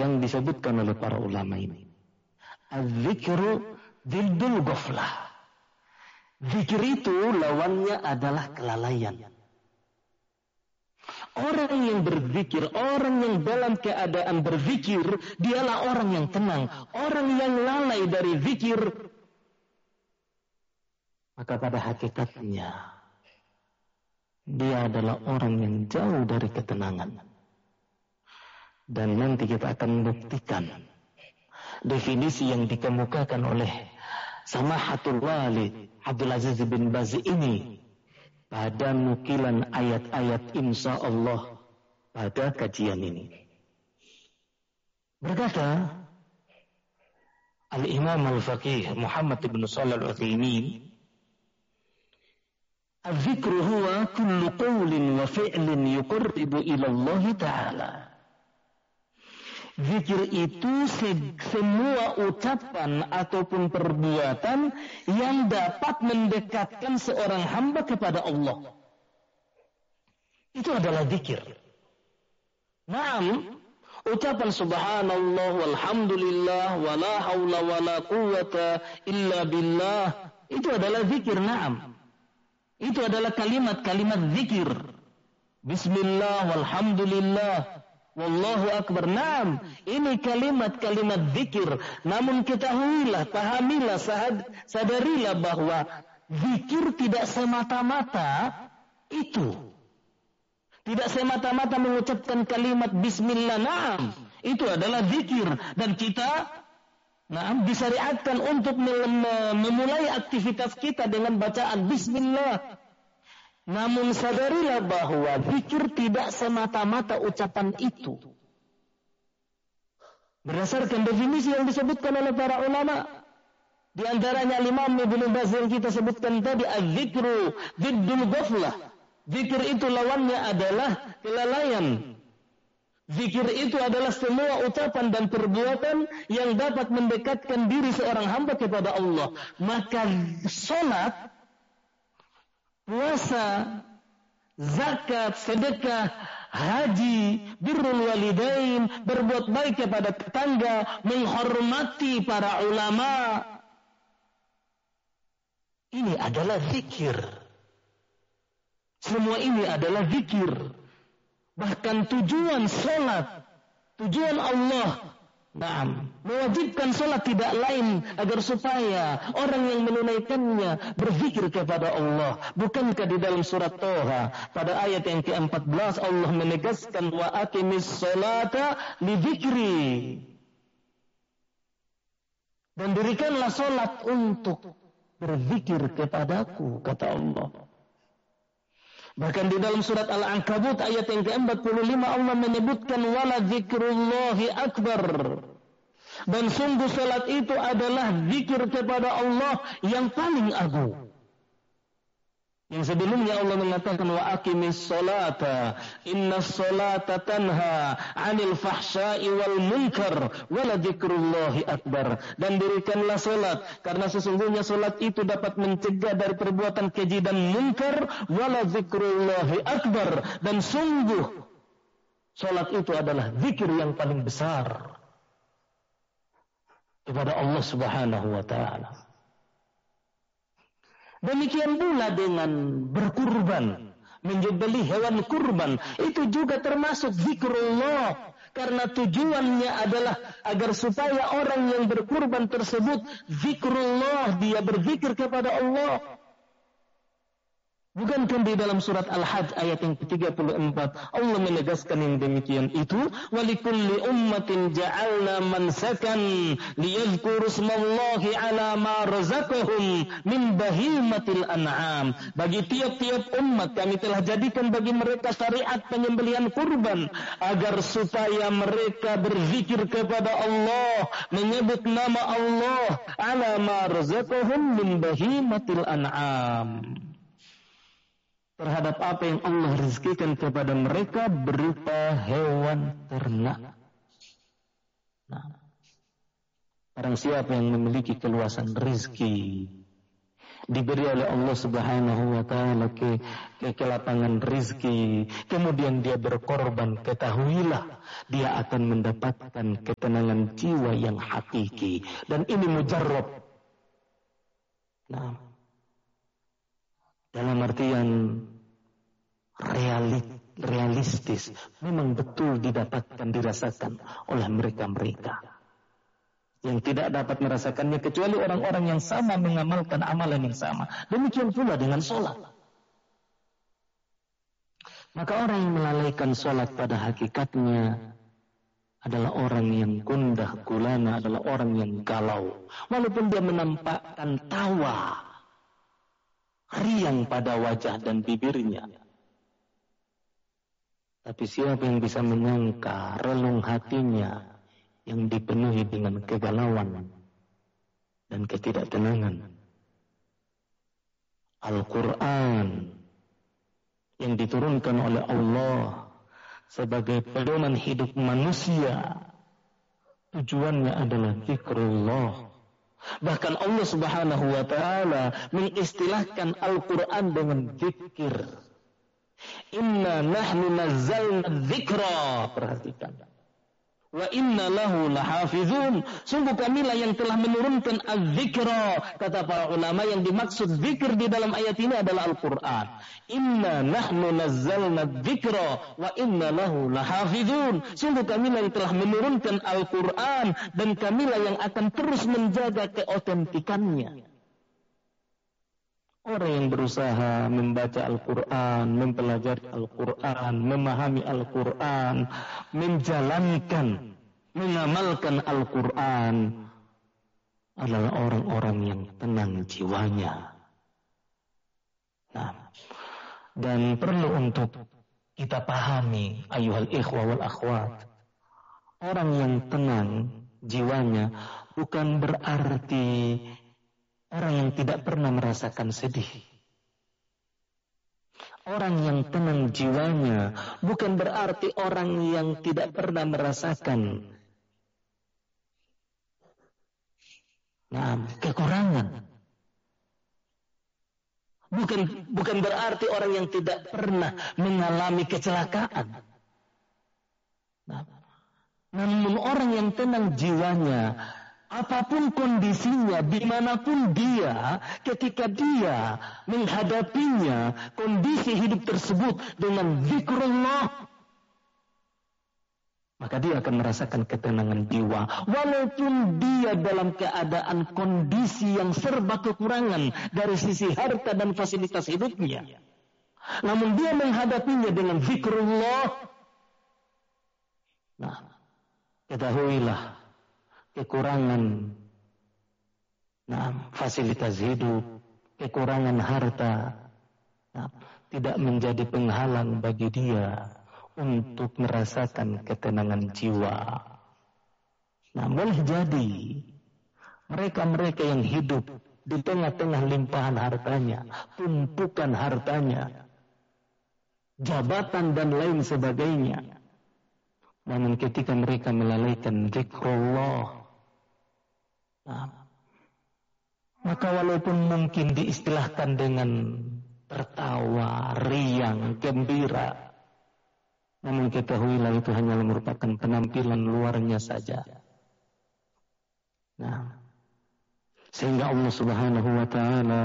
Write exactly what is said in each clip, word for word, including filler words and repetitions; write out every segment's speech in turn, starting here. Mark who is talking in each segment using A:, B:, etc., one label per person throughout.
A: yang disebutkan oleh para ulama ini. Az-zikru diddul ghaflah. Zikir itu lawannya adalah kelalaian. Orang yang berzikir, orang yang dalam keadaan berzikir, dialah orang yang tenang. Orang yang lalai dari zikir, maka pada hakikatnya dia adalah orang yang jauh dari ketenangan. Dan nanti kita akan membuktikan definisi yang dikemukakan oleh Samahatul Wali Abdul Aziz bin Baz ini pada nukilan ayat-ayat insya Allah pada kajian ini. Berkata Al-Imam Al-Faqih Muhammad bin Shalih Al-Utsaimin, "Az-zikru huwa kullu qawlin wa fi'lin yuqarribu ila Allah Ta'ala." Zikir itu semua ucapan ataupun perbuatan yang dapat mendekatkan seorang hamba kepada Allah. Itu adalah zikir. Naam, ucapan subhanallah walhamdulillah wala haula wala quwata illa billah, itu adalah zikir. Naam, itu adalah kalimat-kalimat zikir. Bismillah walhamdulillah wallahu akbar. Naam, ini kalimat-kalimat zikir. Namun ketahuilah, pahamilah, sadarilah bahwa zikir tidak semata-mata itu. Tidak semata-mata mengucapkan kalimat bismillah. Naam, itu adalah zikir. Dan kita naam disyariatkan untuk memulai aktivitas kita dengan bacaan bismillah. Namun sadarilah bahwa zikir tidak semata-mata ucapan itu. Berdasarkan definisi yang disebutkan oleh para ulama, di antaranya Imam Ibnu Baz yang kita sebutkan tadi, az-zikru diddul ghaflah. Zikir itu lawannya adalah kelalaian. Zikir itu adalah semua ucapan dan perbuatan yang dapat mendekatkan diri seorang hamba kepada Allah. Maka salat, puasa, zakat, sedekah, haji, birrul walidain, berbuat baik kepada tetangga, menghormati para ulama, ini adalah zikir. Semua ini adalah zikir. Bahkan tujuan salat, tujuan Allah, naam, mewajibkan salat tidak lain agar supaya orang yang menunaikannya berzikir kepada Allah. Bukankah di dalam surat Toha pada ayat yang keempat belas Allah menegaskan wa aqimis salata li dzikri, dan dirikanlah salat untuk berzikir kepadaku, kata Allah. Bahkan di dalam surat Al-Ankabut ayat yang ke-empat puluh lima Allah menyebutkan wala dzikrullahi akbar. Dan sungguh salat itu adalah zikir kepada Allah yang paling agung. Yang sebelumnya Allah mengatakan wa aqimis salata innas salata tanha 'anil fahsya'i wal munkar wala dzikrullahi akbar. Dan dirikanlah salat karena sesungguhnya salat itu dapat mencegah dari perbuatan keji dan munkar, wala dzikrullahi akbar, dan sungguh salat itu adalah zikir yang paling besar kepada Allah Subhanahu wa taala. Demikian pula dengan berkurban, menyembelih hewan kurban, itu juga termasuk zikrullah, karena tujuannya adalah agar supaya orang yang berkurban tersebut zikrullah, dia berzikir kepada Allah. Bukankah di dalam surat Al-Hajj ayat yang ke tiga puluh empat Allah menegaskan yang demikian itu, walikulli ummatin ja'alna mansakan liyadhkuru ismallahi ala ma razaqahum min bahimatil an'am. Bagi tiap-tiap umat kami telah jadikan bagi mereka syariat penyembelihan kurban agar supaya mereka berzikir kepada Allah, menyebut nama Allah, ala ma razaqahum min bahimatil an'am, terhadap apa yang Allah rezekikan kepada mereka berupa hewan ternak. Nah, barang siapa yang memiliki keluasan rezeki diberi oleh Allah Subhanahu wa taala ke, ke, ke lapangan rizki, kemudian dia berkorban, ketahuilah dia akan mendapatkan ketenangan jiwa yang hakiki, dan ini mujarrab. Nah, dalam artian realit, realistis, memang betul didapatkan, dirasakan oleh mereka-mereka yang tidak dapat merasakannya kecuali orang-orang yang sama mengamalkan amalan yang sama. Demikian pula dengan sholat. Maka orang yang melalaikan sholat pada hakikatnya adalah orang yang gundah gulana, adalah orang yang galau. Walaupun dia menampakkan tawa riang pada wajah dan bibirnya, tapi siapa yang bisa menyangka relung hatinya yang dipenuhi dengan kegalauan dan ketidaktenangan. Al-Quran yang diturunkan oleh Allah sebagai pedoman hidup manusia, tujuannya adalah zikrullah. Bahkan Allah Subhanahu wa taala mengistilahkan Al-Quran dengan zikir. Inna nahnu nazzalna dzikra. Perhatikan. Wa inna lahu lahafizun. Sungguh kamilah yang telah menurunkan az-zikra. Kata para ulama, yang dimaksud zikir di dalam ayat ini adalah Al-Quran. Inna nahnu nazzalna dzikra wa inna lahu lahafizun. Sungguh kamilah yang telah menurunkan Al-Quran, dan kamilah yang akan terus menjaga keotentikannya. Orang yang berusaha membaca Al-Quran, mempelajari Al-Quran, memahami Al-Quran, menjalankan, mengamalkan Al-Quran, adalah orang-orang yang tenang jiwanya. Nah, dan perlu untuk kita pahami, ayuhal ikhwa wal akhwat, orang yang tenang jiwanya bukan berarti orang yang tidak pernah merasakan sedih. Orang yang tenang jiwanya bukan berarti orang yang tidak pernah merasakan nah, kekurangan. Bukan bukan berarti orang yang tidak pernah mengalami kecelakaan. Nah, namun orang yang tenang jiwanya, apapun kondisinya, dimanapun dia, ketika dia menghadapinya, kondisi hidup tersebut dengan zikrullah, maka dia akan merasakan ketenangan jiwa. Walaupun dia dalam keadaan kondisi yang serba kekurangan dari sisi harta dan fasilitas hidupnya, namun dia menghadapinya dengan zikrullah. Nah, ketahuilah, kekurangan nah, fasilitas hidup, kekurangan harta nah, tidak menjadi penghalang bagi dia untuk merasakan ketenangan jiwa. Nah, boleh jadi mereka-mereka yang hidup di tengah-tengah limpahan hartanya, tumpukan hartanya, jabatan dan lain sebagainya, namun ketika mereka melalaikan zikrullah, nah, maka walaupun mungkin diistilahkan dengan tertawa, riang, gembira, namun ketahuilah itu hanyalah merupakan penampilan luarnya saja. Nah, sehingga Allah Subhanahu wa taala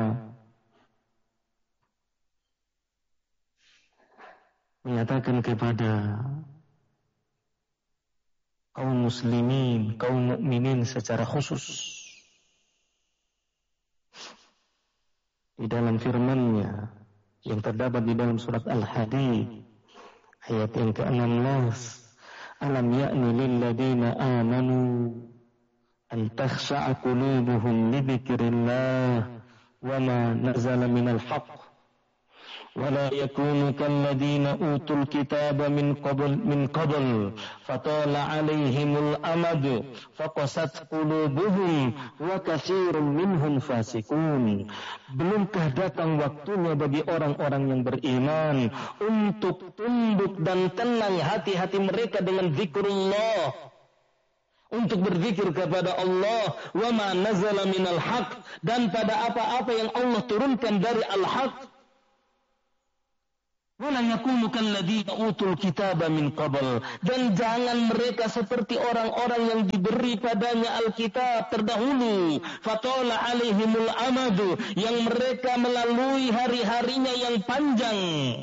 A: menyatakan kepada kaum muslimin, kaum mukminin secara khusus di dalam firman-Nya yang terdapat di dalam surat Al-Hadid ayat yang ke-enam belas, alam ya'ni lil ladina amanu an takhsha'a qulubuhum li dzikrillah wa ma nazala minal haqq ولا يكونوا كالذين أوتوا الكتاب من قبل من قبل فطال عليهم الأمد فقست قلوبهم وكثير منهم فاسقون. Belumkah datang waktunya bagi orang-orang yang beriman untuk tunduk dan tenang hati-hati mereka dengan zikrullah, untuk berzikir kepada Allah, wa ma nazala minal haq, dan pada apa-apa yang Allah turunkan dari al-haq. Wala yakunu kalladzina utul kitaba min qabl, dan jangan mereka seperti orang-orang yang diberi padanya Alkitab terdahulu, fatala alaihimul amadu, yang mereka melalui hari-harinya yang panjang.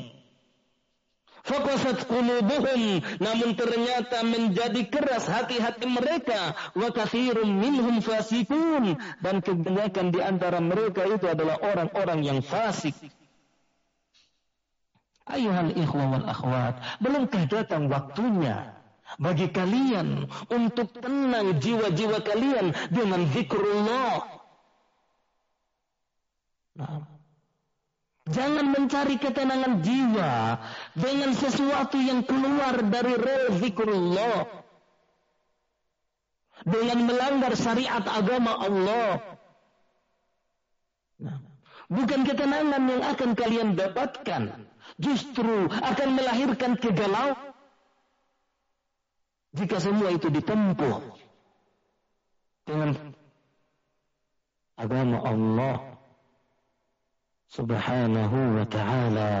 A: Faqasat qulubuhum, namun ternyata menjadi keras hati-hati mereka. Wa katsirun minhum fasikun, dan kebanyakan di antara mereka itu adalah orang-orang yang fasik. Ayuhal ikhwa wal akhwat, belumkah datang waktunya bagi kalian untuk tenang jiwa-jiwa kalian dengan zikrullah? Nah, jangan mencari ketenangan jiwa dengan sesuatu yang keluar dari rel zikrullah, dengan melanggar syariat agama Allah. Nah, bukan ketenangan yang akan kalian dapatkan, justru akan melahirkan kegalauan jika semua itu ditempuh dengan agama Allah Subhanahu wa ta'ala.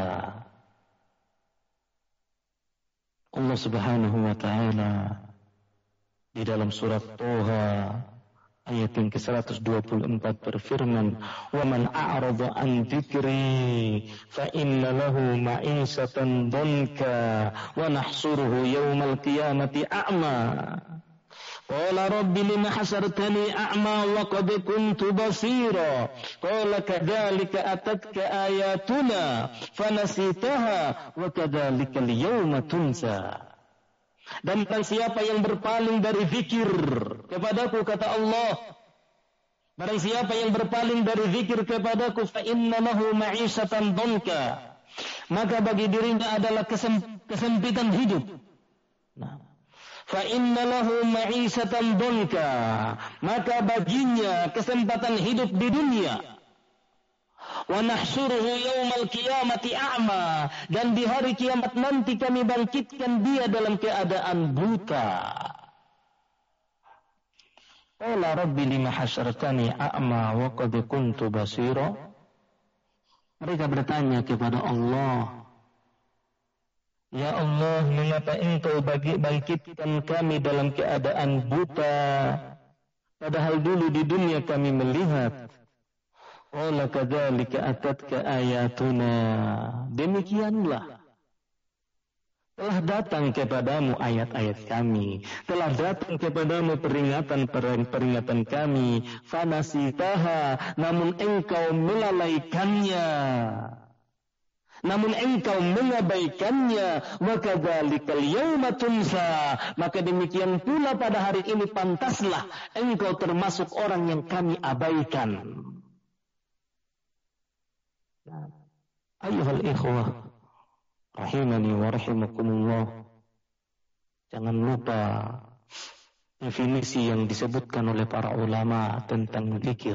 A: Allah Subhanahu wa ta'ala di dalam surat Toha ayat yang ke seratus dua puluh empat berfirman, "Wa man a'rada an dzikri fa inna lahu ma'isatan dhanka wa nahsuruhu yaumal qiyamati a'ma." Qala rabbi lima hasartani a'ma wa qad kuntu basira. Qala kadzalika atatka ayatuna fanasitaha wa kadzalika al-yawma tunsa. Dan barang siapa yang berpaling dari zikir kepadaku, kata Allah, barang siapa yang berpaling dari zikir kepadaku, fa inna lahu ma'isatan dhanka, maka bagi dirinya adalah kesem, kesempitan hidup. Nah, fa inna lahu ma'isatan dhanka, maka baginya kesempatan hidup di dunia. Wa nahsyuruhu yaumal qiyamati a'ma, dan di hari kiamat nanti kami bangkitkan dia dalam keadaan buta. Qala rabbi lima hasyartani a'ma wa qad kuntu basira. Mereka bertanya kepada Allah, ya Allah, mengapa engkau bagi bangkitkan kami dalam keadaan buta, padahal dulu di dunia kami melihat. Qala kadzalika atatka ayatuna, demikianlah telah datang kepadamu ayat-ayat kami, telah datang kepadamu peringatan-peringatan kami, fanasitaha, namun engkau melalaikannya, namun engkau mengabaikannya, wa kadzalikal yauma tunsa, maka demikian pula pada hari ini pantaslah engkau termasuk orang yang kami abaikan. Ayuhal ikhwah rahimani wa rahimakumullah, jangan lupa definisi yang disebutkan oleh para ulama tentang zikir.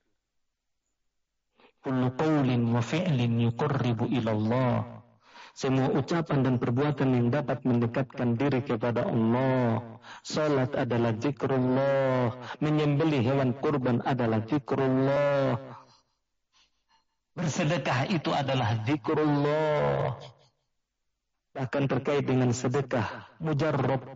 A: Kullu qawlin wa fi'lin yuqarribu ila Allah, semua ucapan dan perbuatan yang dapat mendekatkan diri kepada Allah. Salat adalah zikrullah, menyembelih hewan kurban adalah zikrullah, bersedekah itu adalah zikrullah. Bahkan terkait dengan sedekah mujarrab,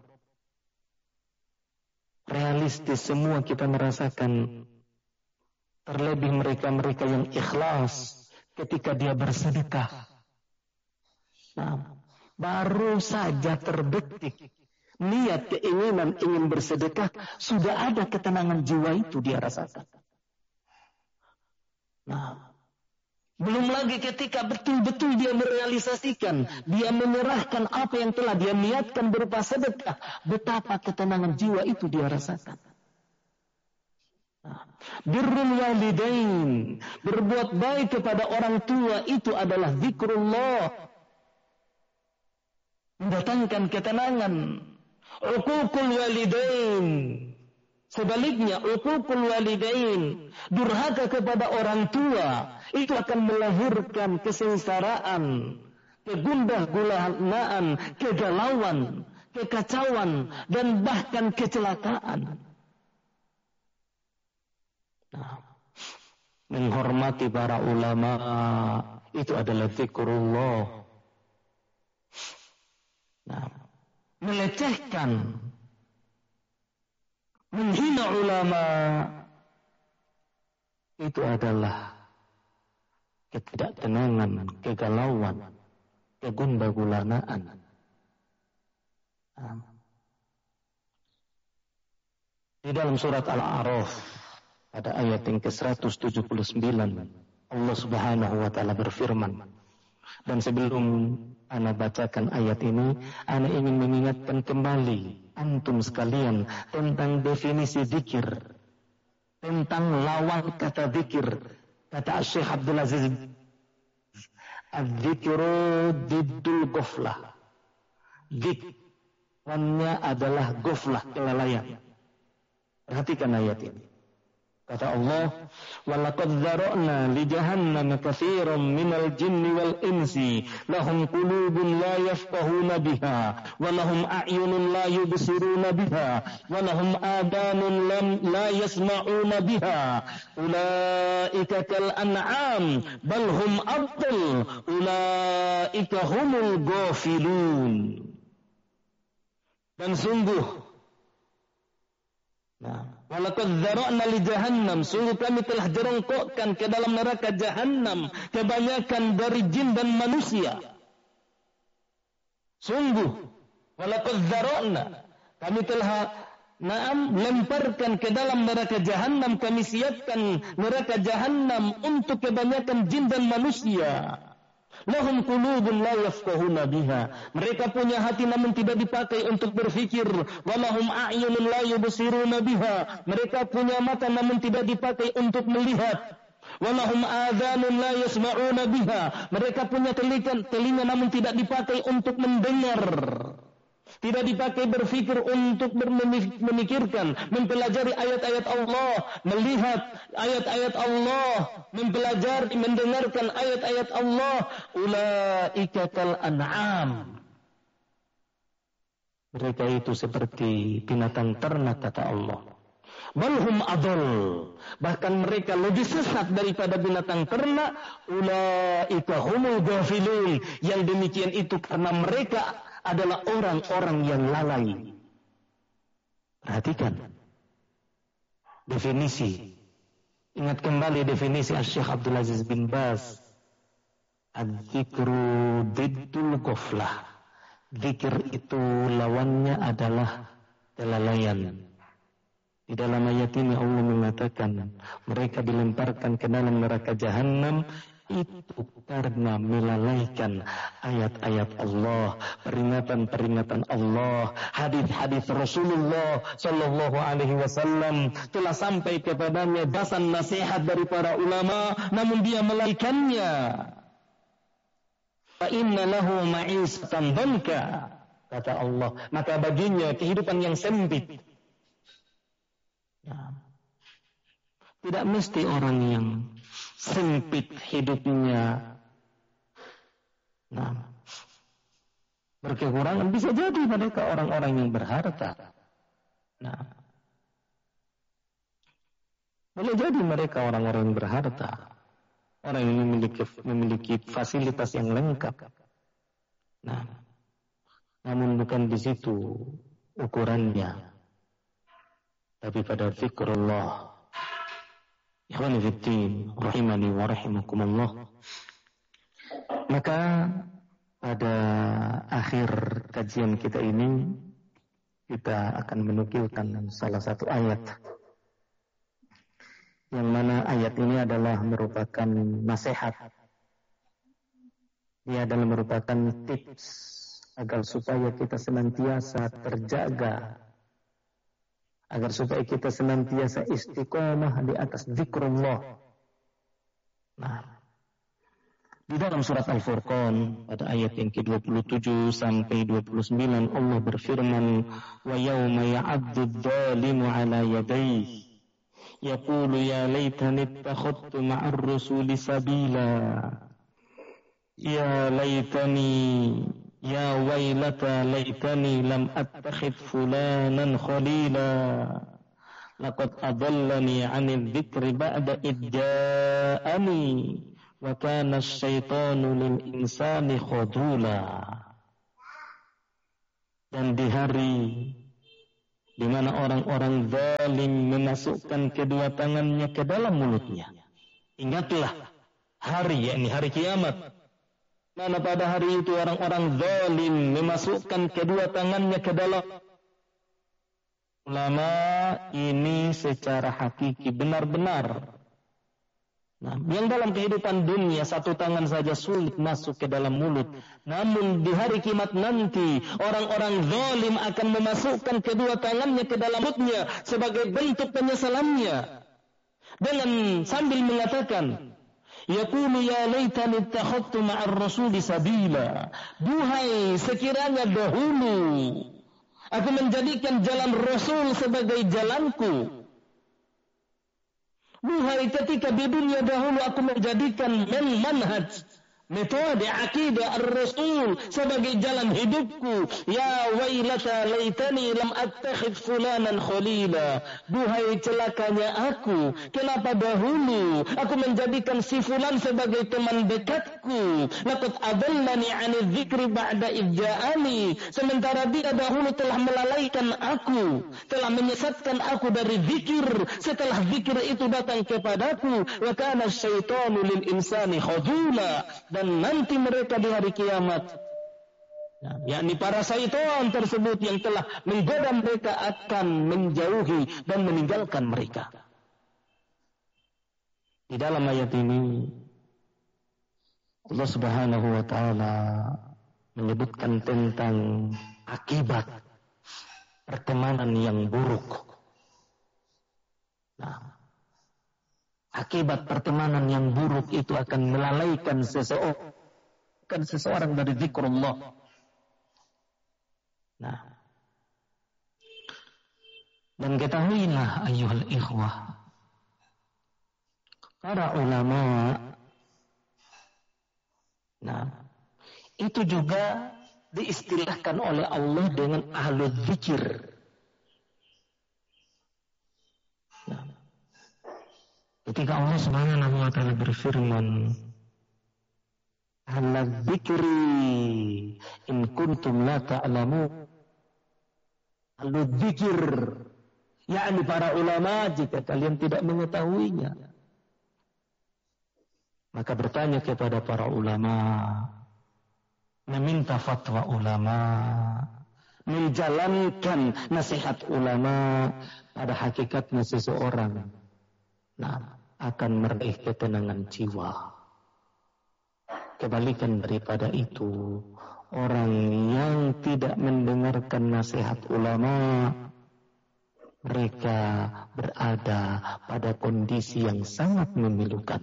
A: realistis, semua kita merasakan. Terlebih mereka-mereka yang ikhlas ketika dia bersedekah. Nah, baru saja terbetik niat keinginan ingin bersedekah, sudah ada ketenangan jiwa itu dia rasakan. Nah, belum lagi ketika betul-betul dia merealisasikan, dia menyerahkan apa yang telah dia niatkan berupa sedekah, betapa ketenangan jiwa itu dia rasakan. Nah, birrul walidain, berbuat baik kepada orang tua itu adalah zikrullah, mendatangkan ketenangan. Uququl walidain, sebaliknya uququl walidain, durhaka kepada orang tua, itu akan melahirkan kesengsaraan, kegundah gulanaan, kegalauan, kekacauan, dan bahkan kecelakaan. Nah, menghormati para ulama itu adalah zikrullah. Nah, melecehkan, menghina ulama itu adalah ketidaktenangan, kegalauan, kegundagulanaan. Di dalam surat Al-A'raf pada ayat yang ke seratus tujuh puluh sembilan Allah Subhanahu wa taala berfirman, dan sebelum ana bacakan ayat ini, ana ingin mengingatkan kembali antum sekalian tentang definisi zikir, tentang lawan kata zikir. Kata Syekh Abdul Aziz, az-zikru diddul ghaflah. Zikirnya adalah ghaflah, kelalaian. Perhatikan ayat ini. Kata Allah, وَلَقَدْ ذَرَأْنَا لِجَهَنَّمَ كَثِيرًا مِنَ الْجِنِّ وَالْإِنسِ لَهُمْ قُلُوبٌ لَا يَفْقَهُونَ بِهَا وَلَهُمْ أَعْيُنٌ لَا يُبْصِرُونَ بِهَا وَلَهُمْ آذَانٌ لَا يَسْمَعُونَ بِهَا أُولَئِكَ كَالْأَنْعَامِ بَلْ هُمْ أَضَلُّ أُولَئِكَ هُمُ الْغَافِلُونَ. Dan sungguh, nah, walaqad dzara'na li jahannam, sungguh kami telah jerongkokkan ke dalam neraka jahannam kebanyakan dari jin dan manusia. Sungguh, walaqad dzara'na, kami telah naam lemparkan ke dalam neraka jahannam, kami siapkan neraka jahannam untuk kebanyakan jin dan manusia. Lahum qulubun la yafqahuna biha, mereka punya hati namun tidak dipakai untuk berfikir. Walahum a'yunun la yubsiruna biha, mereka punya mata namun tidak dipakai untuk melihat. Walahum adhanun la yasma'una biha, mereka punya telinga, telinga namun tidak dipakai untuk mendengar. Tidak dipakai berfikir untuk memikirkan, mempelajari ayat-ayat Allah, melihat ayat-ayat Allah, mempelajari, mendengarkan ayat-ayat Allah. Ulaika kal an'am, mereka itu seperti binatang ternak, kata Allah. Balhum adol, bahkan mereka lebih sesat daripada binatang ternak. Ulaika humul ghafilun, yang demikian itu karena mereka adalah orang-orang yang lalai. Perhatikan definisi. Ingat kembali definisi Syekh Abdul Aziz bin Baz. Az-zikru diddul ghaflah. Zikir itu lawannya adalah kelalaian. Di dalam ayat ini Allah mengatakan mereka dilemparkan ke dalam neraka jahanam itu karena melalaikan ayat-ayat Allah, peringatan-peringatan Allah, hadis-hadis Rasulullah Sallallahu Alaihi Wasallam telah sampai kepadanya bahasan nasihat dari para ulama, namun dia melalaikannya. Fa inna lahu ma'isatan dhanka, kata Allah, maka baginya kehidupan yang sempit. Ya. Tidak mesti orang yang sempit hidupnya, nah, berkekurangan, bisa jadi mereka orang-orang yang berharta. Nah, boleh jadi mereka orang-orang yang berharta, orang yang memiliki memiliki fasilitas yang lengkap. Nah, namun bukan di situ ukurannya, tapi pada zikrullah. Ikhwani fiddin, rahimani wa rahimakumullah. Maka pada akhir kajian kita ini kita akan menukilkan salah satu ayat, yang mana ayat ini adalah merupakan nasihat. Ia adalah merupakan tips agar supaya kita senantiasa terjaga, agar supaya kita senantiasa istiqomah di atas zikrullah. Nah, di dalam surat Al-Furqan pada ayat yang ke dua puluh tujuh sampai dua puluh sembilan Allah berfirman, wa yawma ya'addu adh-dhalimu 'ala yadayhi yaqulu ya laitani ittakhadtu ma'ar rasuli sabila ya laitani Ya wailata laitani lam attakhid fulanan khalila. Laqad adallani 'anil dzikri ba'da idja'ani wa kana asy-syaitanu lil insani khadula. Dan di hari di mana orang-orang zalim memasukkan kedua tangannya ke dalam mulutnya. Ingatlah hari, yakni hari kiamat. Mana pada hari itu orang-orang zalim memasukkan kedua tangannya ke dalam. Ulama ini secara hakiki benar-benar. Nah, yang dalam kehidupan dunia satu tangan saja sulit masuk ke dalam mulut. Namun di hari kiamat nanti orang-orang zalim akan memasukkan kedua tangannya ke dalam mulutnya sebagai bentuk penyesalannya. Dengan sambil mengatakan, yaqulu ya laitani ittakhadtu ma'ar rasuli sabila. Duhai sekiranya dahulu aku menjadikan jalan Rasul sebagai jalanku. Duhai ketika di dunia dahulu aku menjadikan manhaj, metode akidah ar-Rasul sebagai jalan hidupku. Ya wailata laitani lam attakhid fulanan khalila. Duhai celakanya aku, kenapa dahulu aku menjadikan si fulan sebagai teman dekatku. Laqad adallani 'anil dzikri ba'da idja'ani. Sementara dia dahulu telah melalaikan aku, telah menyesatkan aku dari zikir setelah zikir itu datang kepadaku. Wa kana asy-syaitanu lil insani khadula. Dan nanti mereka di hari kiamat, ya, yakni para syaitan tersebut yang telah menggoda mereka akan menjauhi dan meninggalkan mereka. Di dalam ayat ini Allah Subhanahu wa taala menyebutkan tentang akibat pertemanan yang buruk. Nah, akibat pertemanan yang buruk itu akan melalaikan seseorang, kan seseorang dari zikrullah. Nah, dan ketahuilah ayyuhal ikhwah, para ulama, nah, itu juga diistilahkan oleh Allah dengan ahlul zikir. Nah, ketika Allah Subhanahu wa taala berfirman, "Ala dzikri in kuntum la ta'lamun." Ala dzikir, yakni para ulama, jika kalian tidak mengetahuinya. Maka bertanya kepada para ulama, meminta fatwa ulama, menjalankan nasihat ulama, pada hakikatnya seseorang, nah, akan meraih ketenangan jiwa. Kebalikan daripada itu, orang yang tidak mendengarkan nasihat ulama, mereka berada pada kondisi yang sangat memilukan.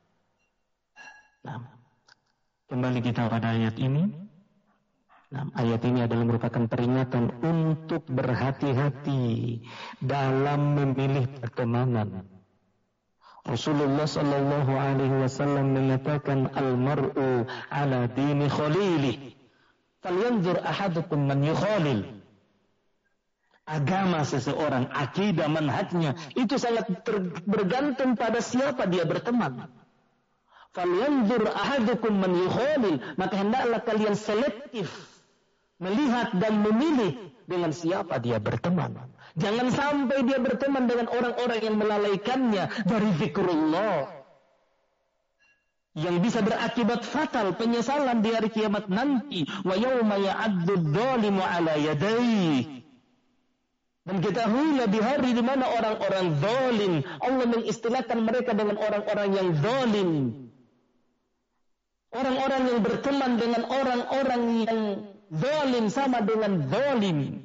A: Nah, kembali kita pada ayat ini. Nah, ayat ini adalah merupakan peringatan untuk berhati-hati dalam memilih pertemanan. Rasulullah sallallahu alaihi wasallam mengatakan, al-mar'u ala dini khalilih, falyanzur ahadukum man yukhalil. Agama seseorang, akidah, manhajnya, itu sangat bergantung pada siapa dia berteman. Falyanzur ahadukum man yukhalil, maka hendaklah kalian selektif melihat dan memilih dengan siapa dia berteman. Jangan sampai dia berteman dengan orang-orang yang melalaikannya dari zikrullah, yang bisa berakibat fatal, penyesalan di hari kiamat nanti. Wa yauma ya'addu dzalimu ala yadayhi. Dan ketahuilah di hari di mana orang-orang zalim, Allah mengistilahkan mereka dengan orang-orang yang zalim. Orang-orang yang berteman dengan orang-orang yang zalim sama dengan zalim.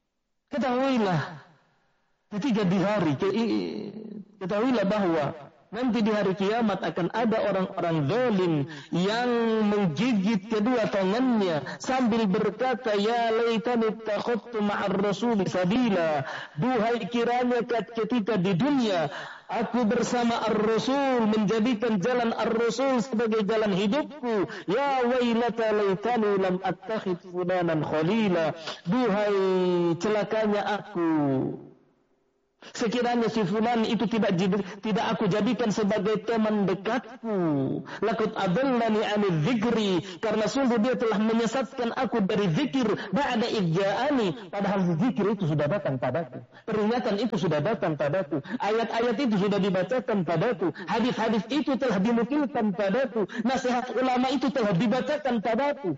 A: Ketahuilah ketika di hari, ketahuilah bahwa Nanti di hari kiamat akan ada orang-orang zalim yang menggigit kedua tangannya sambil berkata, ya laitani takhuttu ma'ar rasul sabila. Duhai kiranya ketika di dunia aku bersama ar-rasul, menjadikan jalan ar-rasul sebagai jalan hidupku. Ya wailata laitani lam attakhid fulanan khalila. Duhai celakanya aku, sekiranya si fulan itu tidak tidak aku jadikan sebagai teman dekatku. Laqad adallani 'anil dzikri, karena sungguh dia telah menyesatkan aku dari zikir ba'da idja'ani, padahal zikir itu sudah datang padaku. Peringatan itu sudah datang padaku. Ayat-ayat itu sudah dibacakan padaku. Hadis-hadis itu telah dinukilkan padaku. Nasihat ulama itu telah dibacakan padaku.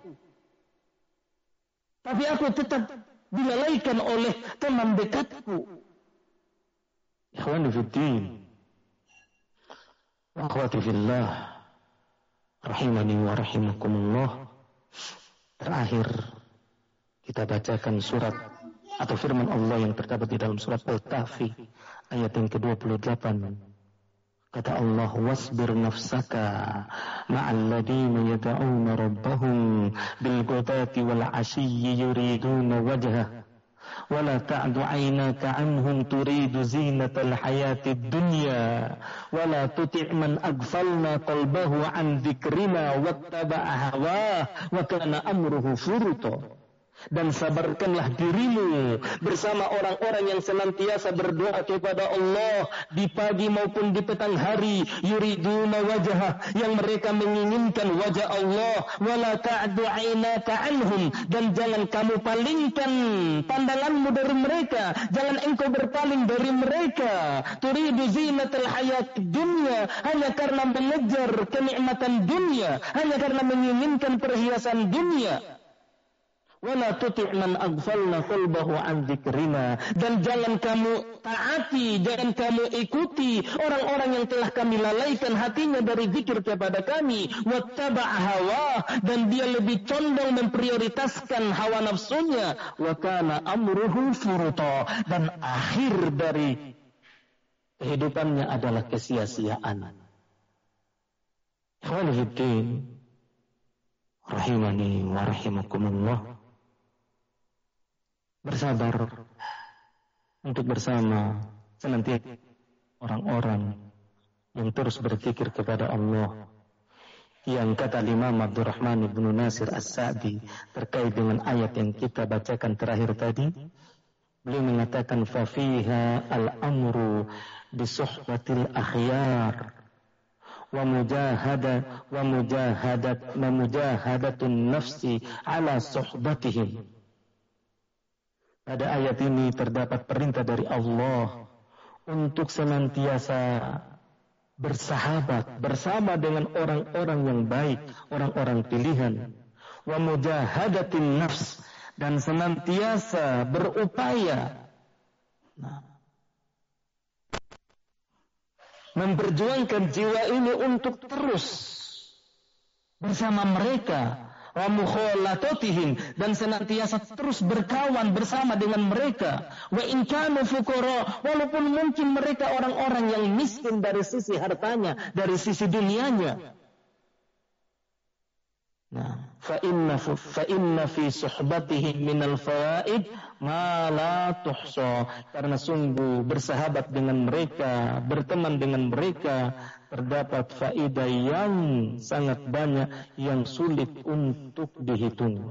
A: Tapi aku tetap dilalaikan oleh teman dekatku. Ikhwani fiddin, akhwati fillah, rahimani wa rahimakumullah. Terakhir kita bacakan surat atau firman Allah yang terdapat di dalam surat Al-Kahfi ayat yang ke-dua puluh delapan. Kata Allah, wasbir nafsaka ma'al ladina yad'una rabbahum bil ghadati wal 'ashiyyi yuriduna wajhah ولا تعد عيناك عنهم تريد زينة الحياة الدنيا ولا تطع من أغفلنا قلبه عن ذكرنا واتبع هواه وكان أمره فرطا. Dan sabarkanlah dirimu bersama orang-orang yang senantiasa berdoa kepada Allah di pagi maupun di petang hari, yuriduna wajhah, yang mereka menginginkan wajah Allah. Wala ta'du 'ainaka 'anhum, dan jangan kamu palingkan pandanganmu dari mereka, jangan engkau berpaling dari mereka. Turidu zinatal hayatid dunya, hanya karena mengejar kenikmatan dunia, hanya karena menginginkan perhiasan dunia. Wala tuti' man aghfalna qalbahu an dzikrina, dan jangan kamu taati, jangan kamu ikuti orang-orang yang telah kami lalaikan hatinya dari zikir kepada kami. Wattaba'a hawa, dan dia lebih condong memprioritaskan hawa nafsunya. Wa kana amruhu furuta, dan akhir dari kehidupannya adalah kesia-siaan. Ikhwani fiddin, rahimani wa rahimakumullah. Bersabar untuk bersama senantiasa orang-orang yang terus berzikir kepada Allah. Yang kata Imam Abdurrahman ibnu Nasir As-Sa'di terkait dengan ayat yang kita bacakan terakhir tadi, beliau mengatakan fafiha al-amru bisuhbatil akhyar wa mujahada wa mujahadat wa mujahadatun nafsi ala suhbatihim. Pada ayat ini terdapat perintah dari Allah untuk senantiasa bersahabat bersama dengan orang-orang yang baik, orang-orang pilihan. Wa mujahadatin nafs, dan senantiasa berupaya nah, memperjuangkan jiwa ini untuk terus bersama mereka. Wa mukhalatihim, dan senantiasa terus berkawan bersama dengan mereka. Wa in kanu fuqara, walaupun mungkin mereka orang-orang yang miskin dari sisi hartanya, dari sisi dunianya. Nah, fa inna fa inna fi suhbatihim minal fawaid ma la tuhsa, karena sungguh bersahabat dengan mereka, berteman dengan mereka, terdapat faedah yang sangat banyak yang sulit untuk dihitung.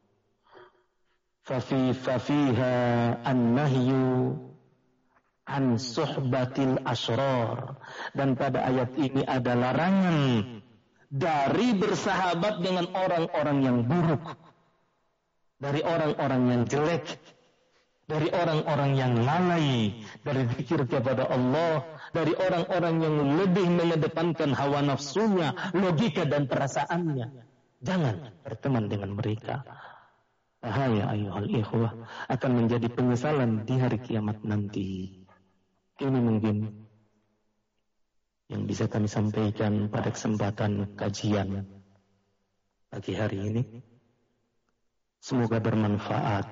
A: Fafi fafiha an-nahyu an suhbatil asrar, dan pada ayat ini ada larangan dari bersahabat dengan orang-orang yang buruk, dari orang-orang yang jelek, dari orang-orang yang lalai dari zikir kepada Allah, dari orang-orang yang lebih mengedepankan hawa nafsunya, logika dan perasaannya. Jangan berteman dengan mereka. Bahaya ayuhal ikhwah, akan menjadi penyesalan di hari kiamat nanti. Ini mungkin yang bisa kami sampaikan pada kesempatan kajian pagi hari ini. Semoga bermanfaat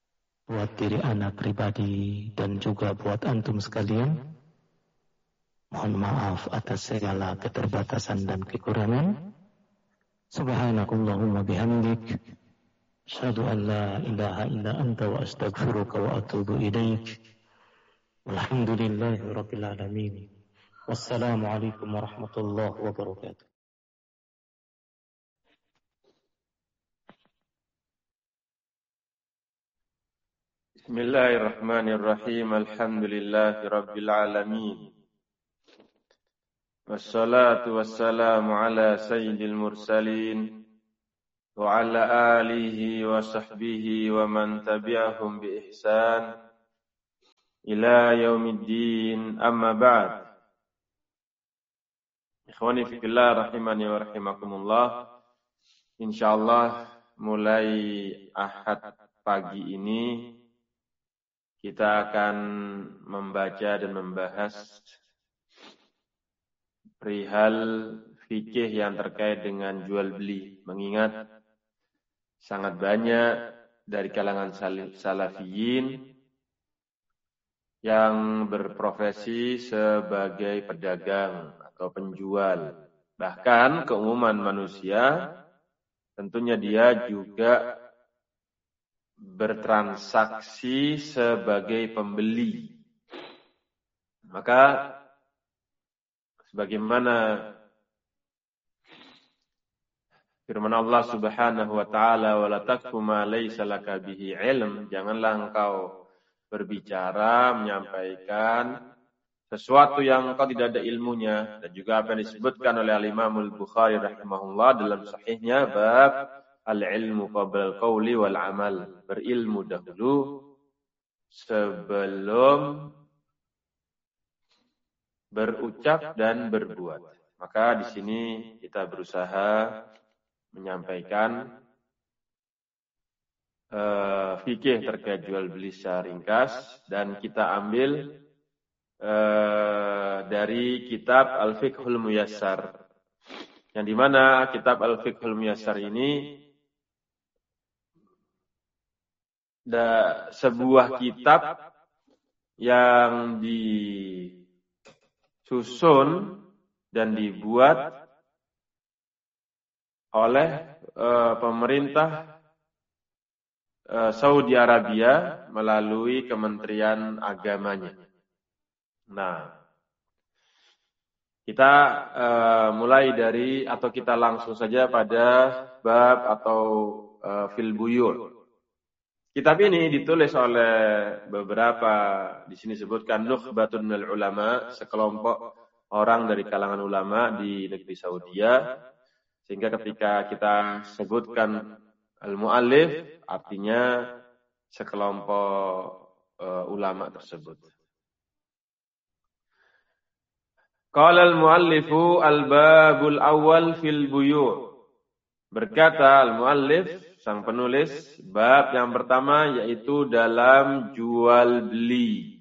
A: buat diri anak pribadi dan juga buat antum sekalian. Mohon maaf atas segala keterbatasan dan kekurangan. Subhanakallahumma bihamdik. Asyhadu an la ilaha illa anta wa astaghfiruka wa atubu ilaik. Walhamdulillahi rabbil alamin. Wassalamualaikum warahmatullahi wabarakatuh.
B: Bismillahirrahmanirrahim. Alhamdulillahi rabbil alamin. Wassalatu wassalamu ala sayyidil mursalin wa ala alihi wa sahbihi wa man tabi'ahum bi ihsan ila yaumiddin, amma ba'd. Ikhwani fillah rahimani wa rahimakumullah. Insyaallah mulai Ahad pagi ini kita akan membaca dan membahas perihal fikih yang terkait dengan jual beli. Mengingat sangat banyak dari kalangan salafiyin yang berprofesi sebagai pedagang atau penjual. Bahkan keumuman manusia tentunya dia juga bertransaksi sebagai pembeli. Maka sebagaimana firman Allah Subhanahu wa taala, wala taqfu ma laysa laka bihi ilm, janganlah engkau berbicara menyampaikan sesuatu yang engkau tidak ada ilmunya. Dan juga apa yang disebutkan oleh Al-Imam Al-Bukhari rahimahullah dalam sahihnya, bab al-ilmu qabla al-qawli wal amal, berilmu dahulu sebelum berucap dan berbuat. Maka di sini kita berusaha menyampaikan uh, fikih terkait jual beli secara ringkas, dan kita ambil uh, dari kitab Al-Fiqhul Muyassar, yang dimana kitab Al-Fiqhul Muyassar ini da, sebuah kitab yang disusun dan dibuat oleh uh, pemerintah uh, Saudi Arabia melalui Kementerian Agamanya. Nah, kita uh, mulai dari, atau kita langsung saja pada bab atau uh, fil buyur. Kitab ini ditulis oleh beberapa, di sini sebutkan nukhbatun minal ulama, sekelompok orang dari kalangan ulama di negeri Saudia. Sehingga ketika kita sebutkan al-muallif, artinya sekelompok uh, ulama tersebut. Qala al-muallifu al-babul awal fil buyu'. Berkata al-muallif, sang penulis, bab yang pertama yaitu dalam jual beli.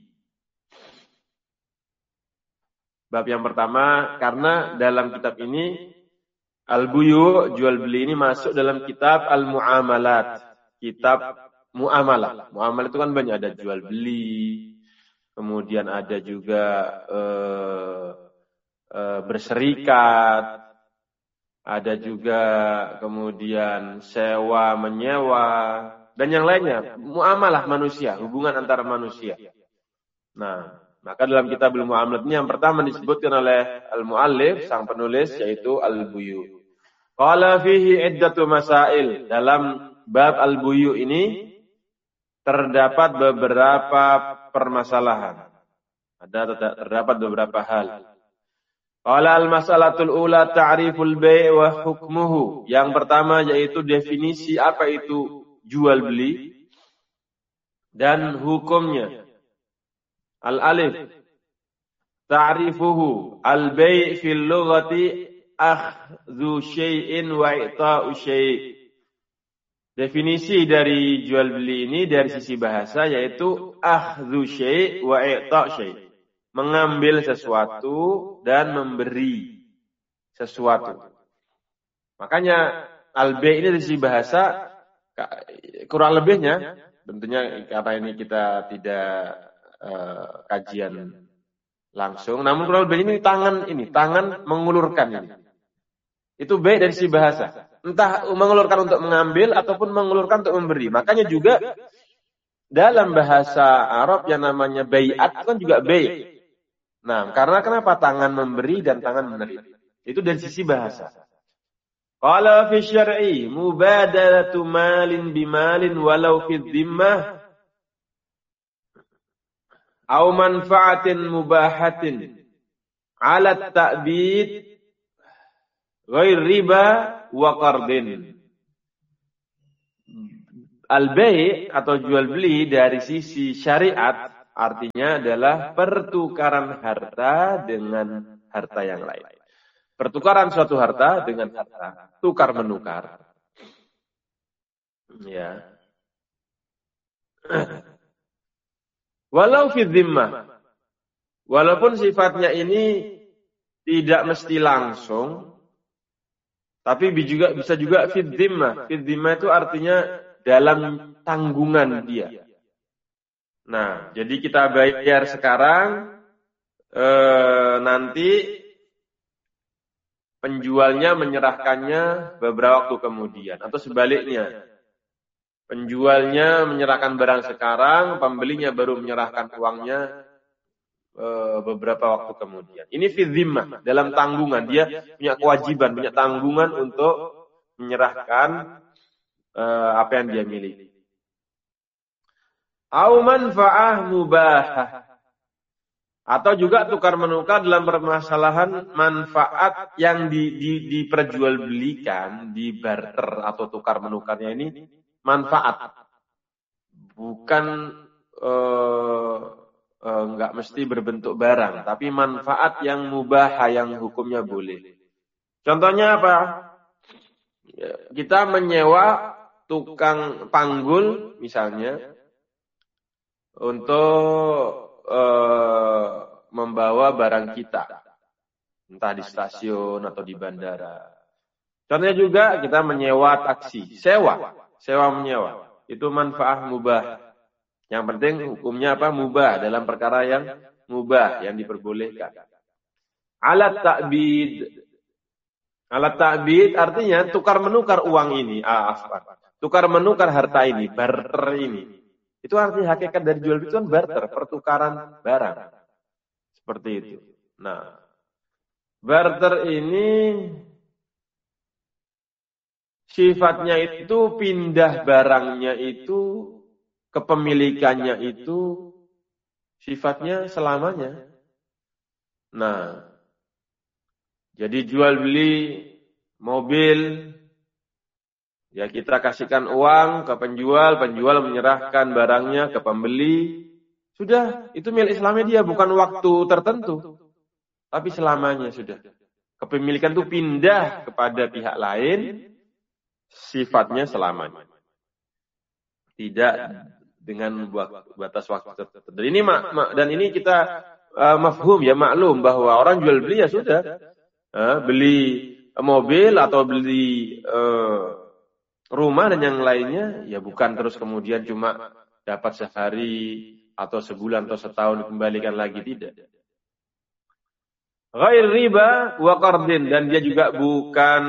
B: Bab yang pertama karena dalam kitab ini al-buyu', jual beli ini masuk dalam kitab al-muamalat, kitab muamalah. Muamalah itu kan banyak, ada jual beli, kemudian ada juga eh, eh, berserikat, ada juga kemudian sewa, menyewa, dan yang lainnya. Muamalah manusia, hubungan antara manusia. Nah, maka dalam kitab al-muamalat ini yang pertama disebutkan oleh al-muallif, sang penulis, yaitu al-buyu. Qala fihi iddatu masail. Dalam bab al-buyu ini terdapat beberapa permasalahan. Ada terdapat beberapa hal. Qala al-mas'alatul ula ta'riful bai' wa hukmuhu. Yang pertama yaitu definisi apa itu jual beli dan hukumnya. Al-alif ta'rifuhu al-bai' fil lughati akhdhu syai'in wa i'ta'u syai'. Definisi dari jual beli ini dari sisi bahasa yaitu akhdhu syai' wa i'ta' syai'. Mengambil sesuatu dan memberi sesuatu. Makanya al-bai' ini dari sisi bahasa kurang lebihnya, tentunya karena ini kita tidak uh, kajian langsung. Namun kalau beli ini tangan ini, tangan mengulurkan ini. Itu baik dari si bahasa. Entah mengulurkan untuk mengambil ataupun mengulurkan untuk memberi. Makanya juga dalam bahasa Arab yang namanya bai'at kan juga bai'. Nah, karena kenapa tangan memberi dan tangan menerima? Itu dari sisi bahasa. Qala fi syar'i mubadaratu malin bimalin walau fi dhimmah aw manfa'atin mubahatin 'ala ta'bid ghair riba wa qardin. Al-bai' atau jual beli dari sisi syariat artinya adalah pertukaran harta dengan harta yang lain. Pertukaran suatu harta dengan harta, tukar menukar. Ya. Walau fi dhimmah. Walaupun sifatnya ini tidak mesti langsung, tapi juga bisa juga fi dhimmah. Fi dhimmah itu artinya dalam tanggungan dia. Nah, jadi kita bayar sekarang, eh, nanti penjualnya menyerahkannya beberapa waktu kemudian. Atau sebaliknya, penjualnya menyerahkan barang sekarang, pembelinya baru menyerahkan uangnya eh, beberapa waktu kemudian. Ini fi dhimmah, dalam tanggungan. Dia punya kewajiban, punya tanggungan untuk menyerahkan eh, apa yang dia miliki. Au manfa'ah mubahah. Atau juga tukar menukar dalam permasalahan manfaat yang di, di, diperjualbelikan, di barter atau tukar menukarnya ini manfaat. Bukan eh, eh, enggak mesti berbentuk barang, tapi manfaat yang mubah, yang hukumnya boleh. Contohnya apa? Kita menyewa tukang panggul misalnya untuk uh, membawa barang kita, entah di stasiun atau di bandara. Contohnya juga kita menyewa taksi, sewa, sewa menyewa. Itu manfaat mubah. Yang penting hukumnya apa? Mubah, dalam perkara yang mubah, yang diperbolehkan. Alat ta'bid. Alat ta'bid artinya tukar menukar uang ini, ah, tukar menukar harta ini, barter ini. Itu arti hakikat dari jual beli itu kan barter, pertukaran barang. Seperti itu. Nah, barter ini sifatnya itu pindah barangnya itu, kepemilikannya itu sifatnya selamanya. Nah, jadi jual beli mobil, ya kita kasihkan uang ke penjual, penjual menyerahkan barangnya ke pembeli. Sudah, itu milik Islamnya dia, bukan waktu tertentu. Tapi selamanya sudah. Kepemilikan itu pindah kepada pihak lain, sifatnya selamanya. Tidak dengan batas waktu tertentu. Dan ini, dan ini kita uh, mafhum ya, maklum bahwa orang jual beli ya sudah. Uh, beli mobil atau beli... Uh, rumah dan yang lainnya, ya bukan terus kemudian cuma dapat sehari atau sebulan atau setahun dikembalikan lagi, tidak. Ghair riba wa qardin, dan dia juga bukan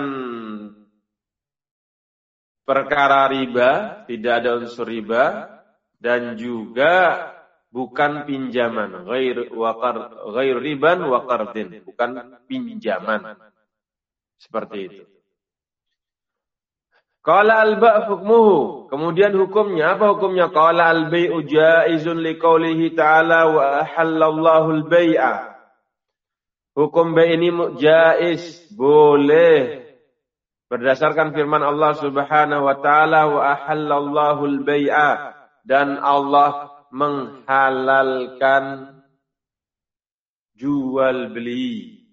B: perkara riba, tidak ada unsur riba, dan juga bukan pinjaman. Ghair wa qard, ghair riban wa qardin, bukan pinjaman. Seperti itu. Qala al-ba' hukmuhu. Kemudian hukumnya, apa hukumnya? Qala al-bai'u jaizun liqaulihi ta'ala wa ahallallahu al-bai'a. Hukum bai' ini jaiz, boleh. Berdasarkan firman Allah Subhanahu wa taala wa ahallallahu al-bai'a, dan Allah menghalalkan jual beli.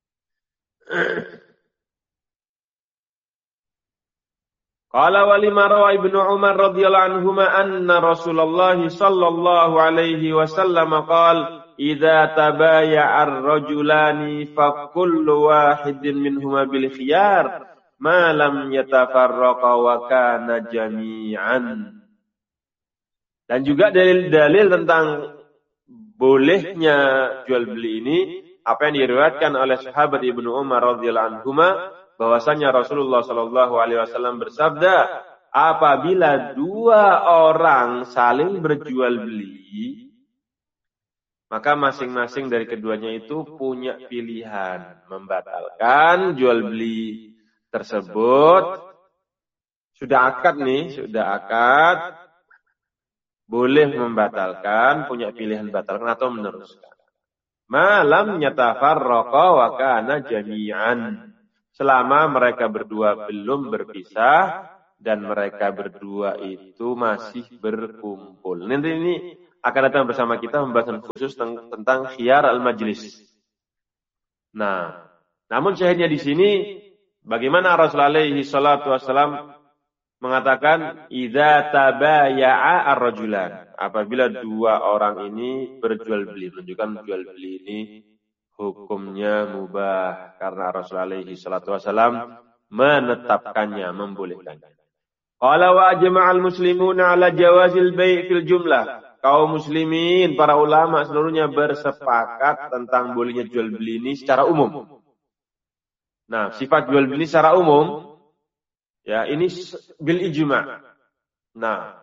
B: Qala wa lima rawa Ibnu Umar radhiyallahu anhuma anna Rasulullah sallallahu alaihi wasallam qala idza tabaya'a ar-rajulani fa kullu wahidin minhuma bil khiyar ma lam yatafarraqa wa kana jami'an. Dan juga dalil-dalil tentang bolehnya jual beli ini apa yang diriwayatkan oleh sahabat Ibnu Umar radhiyallahu anhuma bahwasanya Rasulullah sallallahu alaihi wasallam bersabda, apabila dua orang saling berjual beli, maka masing-masing dari keduanya itu punya pilihan membatalkan jual beli tersebut. Sudah akad nih, sudah akad, boleh membatalkan, punya pilihan batalkan atau meneruskan. Malam yatafarraqa wa kana jami'an. Selama mereka berdua belum berpisah dan mereka berdua itu masih berkumpul. Nanti ini akan datang bersama kita pembahasan khusus tentang khiyar al-majlis. Nah, namun syahidnya di sini bagaimana Rasulullah alaihi salatu wasallam mengatakan idza tabaya'a ar-rajulan, apabila dua orang ini berjual beli, menunjukkan jual beli ini hukumnya mubah karena Rasulullah alaihi salatu wasallam menetapkannya, membolehkannya. Qala wa ajma'al muslimuna ala jawazil bai' fil jumlah. Kaum muslimin, para ulama seluruhnya bersepakat tentang bolehnya jual beli ini secara umum. Nah, sifat jual beli secara umum ya, ini bil ijma'. Nah,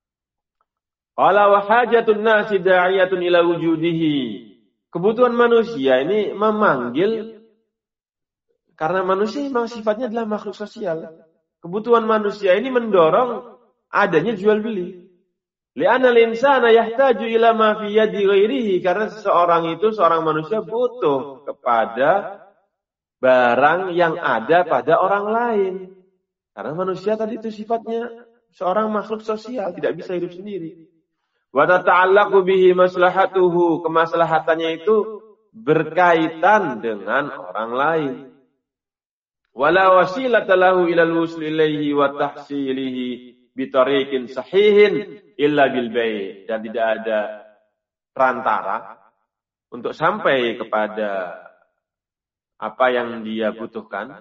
B: qala wa hajatun nasi da'iyatun ila wujudihi. Kebutuhan manusia ini memanggil, karena manusia memang sifatnya adalah makhluk sosial. Kebutuhan manusia ini mendorong adanya jual beli. Li'anna al-insana yahtaju ila ma fi yadi ghairihi, karena seseorang itu, seorang manusia butuh kepada barang yang ada pada orang lain. Karena manusia tadi itu sifatnya seorang makhluk sosial, tidak bisa hidup sendiri. Wa tata'allaqu bihi maslahatuhu, kemaslahatannya itu berkaitan dengan orang lain. Wala wasilata lahu ila al-wusl ilayhi wa tahsilihi bi tariqin sahihin illa bil bai', dan tidak ada perantara untuk sampai kepada apa yang dia butuhkan,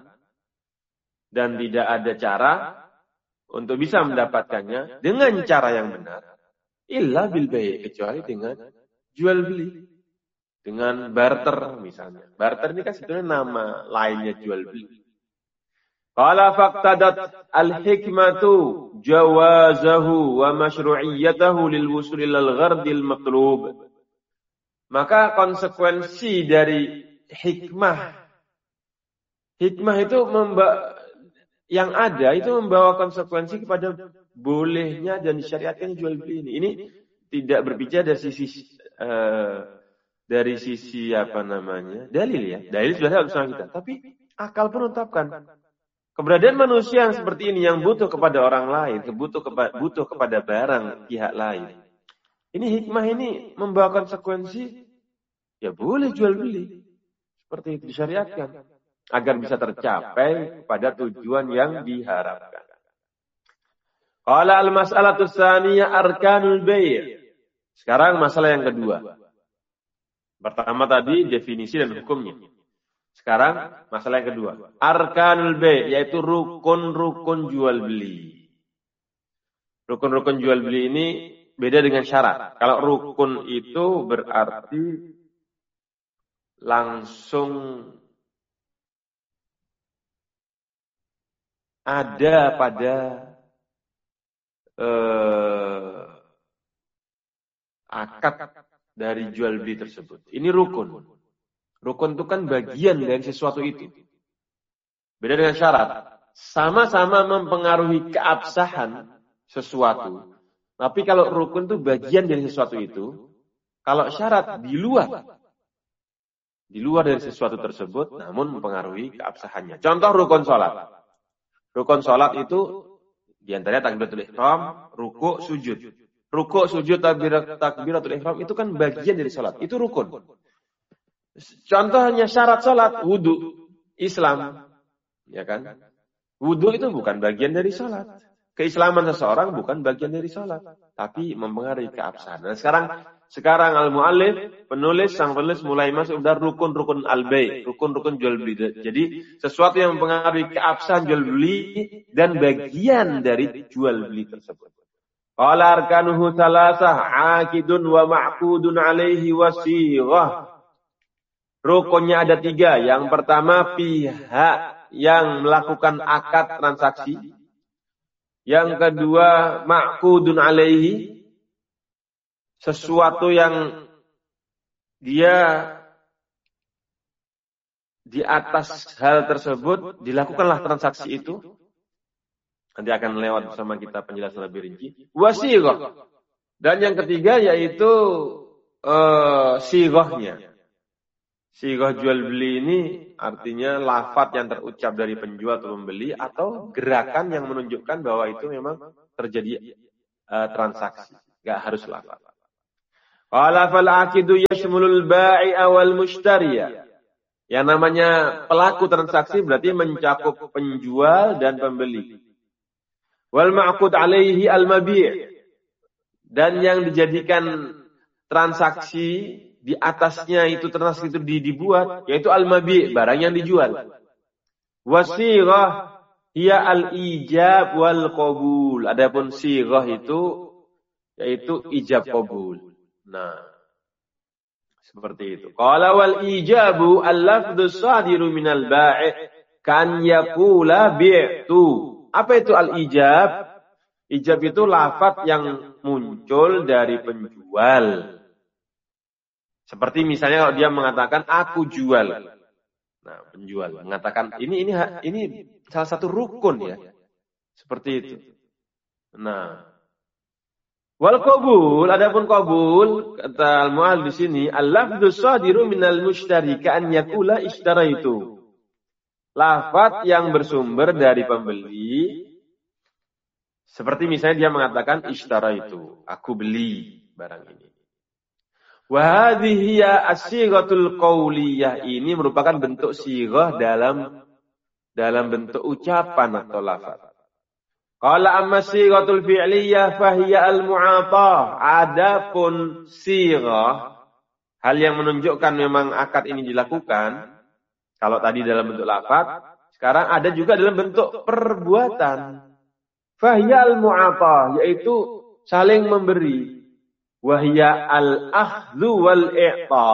B: dan tidak ada cara untuk bisa mendapatkannya dengan cara yang benar illa bil bai', kecuali dengan jual beli, dengan barter misalnya. Barter ini kan sebetulnya nama lainnya jual beli. Qala faqtadat al-hikmatu jawazahu wa masyru'iyyatahu lil wusul ilal ghardil matlub. Maka konsekuensi dari hikmah, hikmah itu memba, yang ada itu membawa konsekuensi kepada bolehnya dan disyariatkan jual beli ini. Ini tidak berbicara dari sisi uh, dari sisi apa namanya dalil ya. Dalil sudah ada bersama kita, tapi akal pun menetapkan. Keberadaan manusia yang seperti ini, yang butuh kepada orang lain, butuh kepada, butuh kepada barang pihak lain. Ini hikmah ini membawa konsekuensi, ya boleh jual beli. Seperti itu disyariatkan. Agar bisa tercapai pada tujuan yang diharapkan. Qala al-mas'alatu tsaniyah arkanul bai'. Sekarang masalah yang kedua. Pertama tadi definisi dan hukumnya. Sekarang masalah yang kedua, arkanul bai', yaitu rukun-rukun jual beli. Rukun-rukun jual beli ini beda dengan syarat. Kalau rukun itu berarti langsung ada pada eh, akad dari jual beli tersebut. Ini rukun. Rukun itu kan bagian dari sesuatu itu. Beda dengan syarat. Sama-sama mempengaruhi keabsahan sesuatu. Tapi kalau rukun itu bagian dari sesuatu itu. Kalau syarat di luar. Di luar dari sesuatu tersebut, namun mempengaruhi keabsahannya. Contoh rukun sholat. Rukun sholat itu diantaranya takbiratul ihram, ruku', sujud. Ruku', sujud, takbiratul ihram itu kan bagian dari sholat. Itu rukun. Contohnya syarat sholat, wudu, Islam, ya kan? Wudu itu bukan bagian dari sholat. Keislaman seseorang bukan bagian dari sholat, tapi mempengaruhi keabsahan. Dan sekarang, sekarang al-mu'allif, penulis, sang penulis mulai masuk dari rukun-rukun al-bai', rukun-rukun jual beli. Jadi sesuatu yang mempengaruhi keabsahan jual beli dan bagian dari jual beli tersebut. Qala arkanuhu salasah aqidun wa ma'qudun alaihi wa sighah. Rukunnya ada tiga. Yang pertama pihak yang melakukan akad transaksi. Yang kedua ma'qudun alaihi, sesuatu yang dia di atas hal tersebut dilakukanlah transaksi itu. Nanti akan lewat bersama kita penjelasan lebih rinci. Wasighah. Dan yang ketiga yaitu uh, sighahnya. Sighah jual beli ini artinya lafaz yang terucap dari penjual atau pembeli atau gerakan yang menunjukkan bahwa itu memang terjadi uh, transaksi. Enggak harus lafaz. Qala fal aqidu yashmulul bai'a wal mushtariya. Yang namanya pelaku transaksi berarti mencakup penjual dan pembeli. Wal ma'qud alaihi al-mabi'. Dan yang dijadikan transaksi di atasnya itu transaksi itu dibuat yaitu al-mabi', barang yang dijual. Wasighah hiya al-ijab wal qabul. Adapun sighah itu yaitu ijab qabul. Nah, seperti itu. Qala wal ijabu al-lafdhu sadiru minal bai' kan yaqula bi'tu. Apa itu al-ijab? Ijab itu lafaz yang muncul dari penjual. Seperti misalnya kalau dia mengatakan aku jual. Nah, penjual mengatakan ini ini ini salah satu rukun ya. Seperti itu. Nah, wal qabul, adapun qabul kata al-mu'allif di sini al-lafdhu sadiru minal mushtari ka'an yaqula ishtaraitu. Lafaz yang bersumber dari pembeli seperti misalnya dia mengatakan ishtaraitu, aku beli barang ini. Wa hadhihi as-sighatul qauliyah, ini merupakan bentuk sighah dalam dalam bentuk ucapan atau lafaz. Qala amma sighatul fi'liyah fahiya al-mu'atah. Adapun sighah, hal yang menunjukkan memang akad ini dilakukan, kalau tadi dalam bentuk lafaz, sekarang ada juga dalam bentuk perbuatan. Fahiya al-mu'atah, yaitu saling memberi. Wahya al-akhdhu wal i'ta.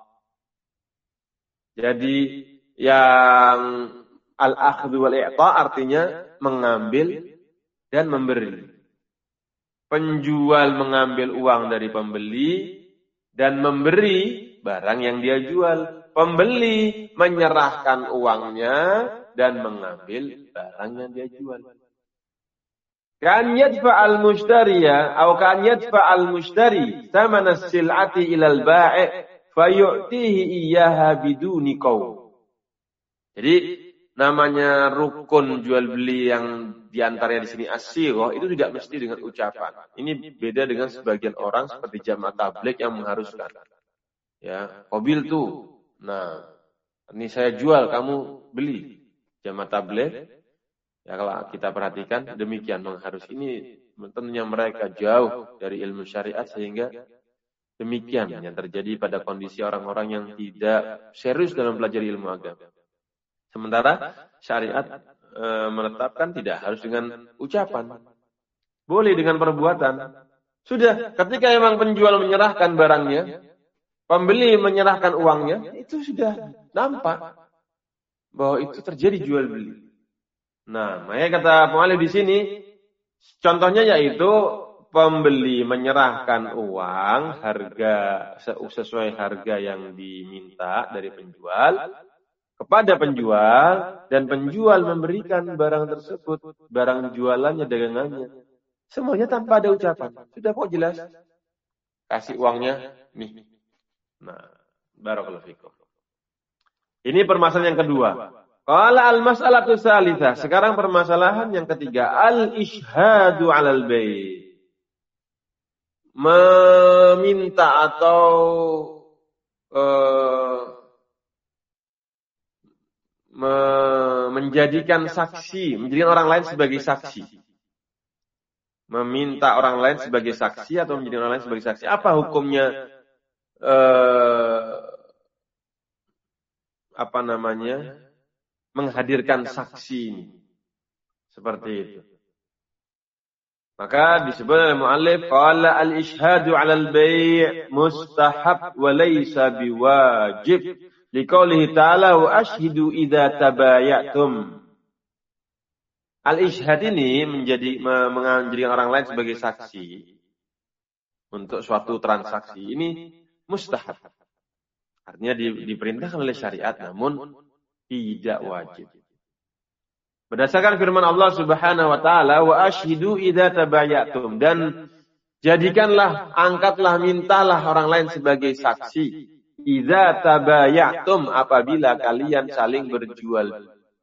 B: Jadi yang al-akhdhu wal i'ta artinya mengambil dan memberi. Penjual mengambil uang dari pembeli dan memberi barang yang dia jual. Pembeli menyerahkan uangnya dan mengambil barang yang dia jual. Kan yadfa'al mushtariya atau kan yadfa'al mushtari thamana as-sil'ati ila al-bai' fayu'tihi iyyaha biduni qawl. Jadi namanya rukun jual beli yang diantaranya di sini as-sighah itu tidak mesti dengan ucapan. Ini beda dengan sebagian orang seperti jamaah tabligh yang mengharuskan. Ya, qabil tuh. Nah, ini saya jual, kamu beli. Jamaah tabligh, ya kalau kita perhatikan demikian mengharus. Ini tentunya mereka jauh dari ilmu syariat sehingga demikian yang terjadi pada kondisi orang-orang yang tidak serius dalam belajar ilmu agama. Sementara syariat e, menetapkan tidak harus dengan ucapan. Boleh dengan perbuatan. Sudah, ketika memang penjual menyerahkan barangnya, pembeli menyerahkan uangnya, itu sudah nampak bahwa itu terjadi jual beli. Nah, makanya kata mu'allif di sini, contohnya yaitu pembeli menyerahkan uang harga sesuai harga yang diminta dari penjual kepada penjual dan penjual memberikan barang tersebut, barang jualannya, dagangannya. Semuanya tanpa ada ucapan. Sudah kok jelas. Kasih uangnya nih. Nah, barakallahu fikum. Ini permasalahan yang kedua. Qala al-mas'alatu tsalitsah. Sekarang permasalahan yang ketiga, al-isyhadu 'alal bai'. Meminta atau uh, me menjadikan saksi, menjadikan orang lain sebagai saksi. Meminta orang lain sebagai saksi atau menjadikan orang lain sebagai saksi. Apa hukumnya uh, apa namanya? Menghadirkan saksi ini. Seperti itu. Maka disebut oleh muallif qala al-ishhadu 'ala al-bai' mustahab wa laysa biwajib liqaulihi ta'ala wa ashhidu idza tabayatum. Al-ishhad ini menjadi menjadi orang lain sebagai saksi untuk suatu transaksi ini mustahab. Artinya di, diperintahkan oleh syariat namun tidak wajib. Berdasarkan firman Allah Subhanahu wa taala, wa ashhidu idza tabayatum, dan jadikanlah, angkatlah, mintalah orang lain sebagai saksi idza tabayatum, apabila kalian saling berjual.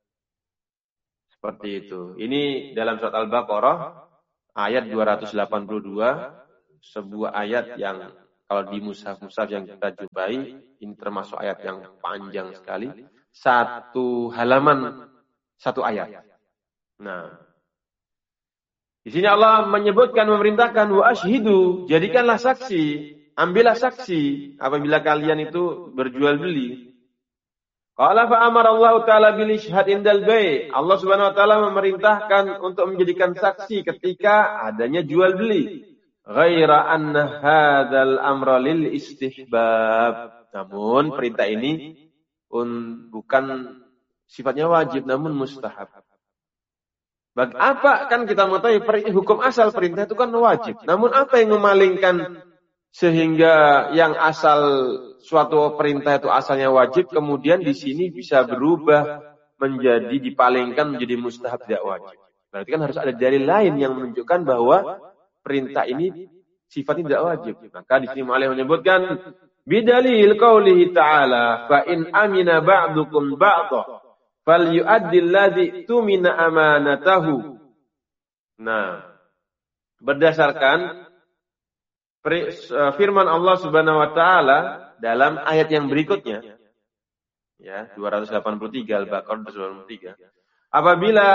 B: Seperti itu. Ini dalam surat Al-Baqarah ayat dua ratus delapan puluh dua, sebuah ayat yang kalau di mushaf-mushaf yang kita jumpai ini termasuk ayat yang panjang sekali, satu halaman satu ayat. Nah, di sini Allah menyebutkan, memerintahkan wa ashhidu, jadikanlah saksi, ambillah saksi apabila kalian itu berjual beli. Qala fa amara Allah taala bil ishhad indal bai'. Allah Subhanahu wa taala memerintahkan untuk menjadikan saksi ketika adanya jual beli. Ghaira anna hadzal amra lil istihbab. Namun perintah ini un, bukan sifatnya wajib namun mustahab. Bagi apa kan kita mengetahui hukum asal perintah itu kan wajib. Namun apa yang memalingkan sehingga yang asal suatu perintah itu asalnya wajib kemudian di sini bisa berubah menjadi dipalingkan menjadi mustahab tidak wajib. Berarti kan harus ada dalil lain yang menunjukkan bahwa perintah ini sifatnya tidak wajib. Maka di sini Mu'alif menyebutkan bidalil qaulihi ta'ala fa in amina ba'dukum ba'dha falyu'addil ladzi tumina amanatahu. Nah, berdasarkan firman Allah Subhanahu wa taala dalam ayat yang berikutnya, ya, dua ratus delapan puluh tiga Al-Baqarah dua ratus delapan puluh tiga. Apabila